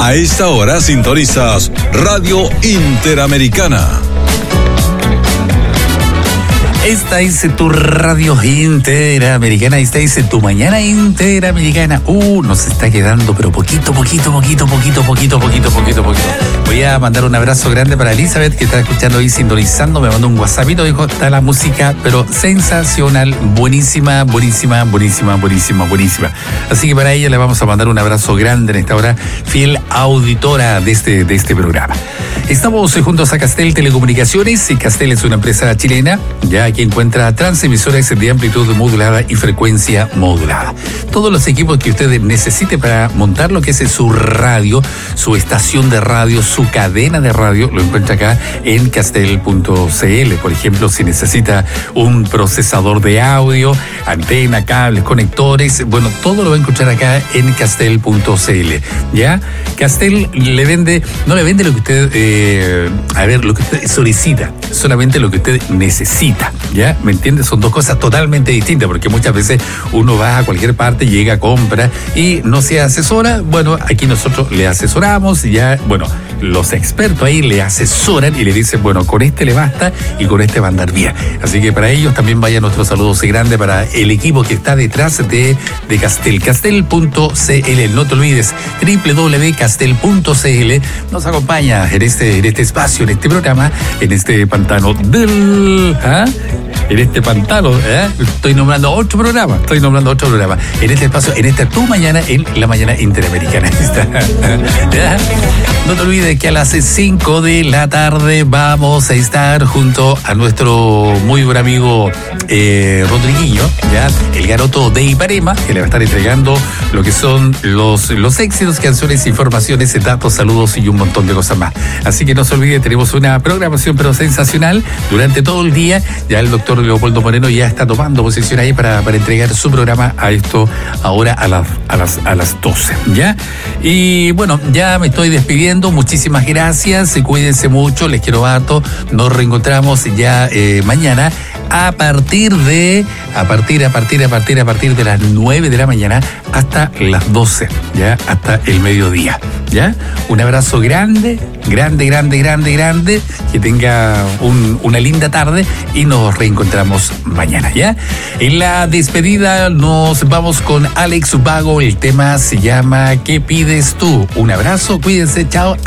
A esta hora sintonizas Radio Interamericana. Esta es tu radio interamericana, esta es tu mañana interamericana. Nos está quedando, pero poquito. Voy a mandar un abrazo grande para Elizabeth, que está escuchando y sintonizando. Me mandó un WhatsAppito, dijo, está la música, pero sensacional, buenísima. Así que para ella le vamos a mandar un abrazo grande en esta hora, fiel auditora de este programa. Estamos juntos a Castel Telecomunicaciones, y Castel es una empresa chilena, ya que encuentra transmisores de amplitud modulada y frecuencia modulada. Todos los equipos que usted necesite para montar lo que es su radio, su estación de radio, su cadena de radio, lo encuentra acá en castel.cl. Por ejemplo, si necesita un procesador de audio, antena, cables, conectores, bueno, todo lo va a encontrar acá en castel.cl. ¿Ya? Castel no le vende lo que usted, lo que usted solicita, solamente lo que usted necesita. ¿Ya? ¿Me entiendes? Son dos cosas totalmente distintas, porque muchas veces uno va a cualquier parte, llega, compra y no se asesora. Bueno, aquí nosotros le asesoramos y ya, bueno, los expertos ahí le asesoran y le dicen, bueno, con este le basta y con este va a andar bien. Así que para ellos también vaya nuestro saludo grande para el equipo que está detrás de Castel. Castel.cl, no te olvides, www.castel.cl nos acompaña en este espacio, en este programa, en este pantano en este pantano, estoy nombrando otro programa. En este espacio, en esta tu mañana, en la mañana interamericana. No te olvides que a las 5 de la tarde vamos a estar junto a nuestro muy buen amigo Rodriguinho, ¿ya? El garoto de Iparema, que le va a estar entregando lo que son los éxitos, canciones, informaciones, datos, saludos y un montón de cosas más. Así que no se olvide, tenemos una programación pero sensacional durante todo el día. Ya el doctor Leopoldo Moreno ya está tomando posición ahí para entregar su programa a esto ahora a las 12, ¿ya? Y bueno, ya me estoy despidiendo. Muchísimas gracias, cuídense mucho, les quiero harto. Nos reencontramos ya mañana a partir de las 9 de la mañana hasta las 12, ya, hasta el mediodía, ya. Un abrazo grande, que tenga una linda tarde y nos reencontramos mañana, ya. En la despedida nos vamos con Alex Vago, el tema se llama ¿Qué pides tú? Un abrazo, cuídense, chao.